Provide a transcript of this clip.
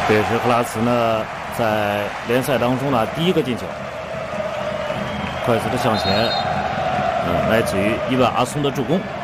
这是赫拉茨呢在联赛当中的第一个进球，快速的向前，来自于伊万阿松的助攻。